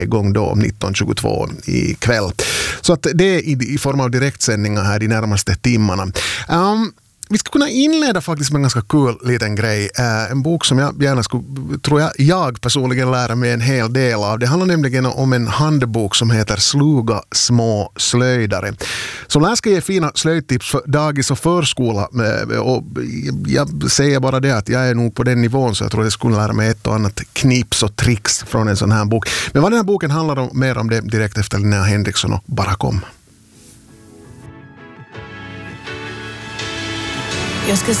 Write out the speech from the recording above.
igång då 1922 ikväll. Så att det är i form av direktsändningar här de närmaste timmarna. Vi ska kunna inleda faktiskt med en ganska kul liten grej. En bok som jag gärna skulle, tror jag personligen lära mig en hel del av. Det handlar nämligen om en handbok som heter Sluga små slöjdare. Som lär ska ge fina slöjdtips för dagis och förskola. Och jag säger bara det att jag är nog på den nivån så jag tror att jag skulle lära mig ett och annat knips och tricks från en sån här bok. Men vad den här boken handlar om, mer om det direkt efter Linnea Henriksson och Barack Obama. Jag ska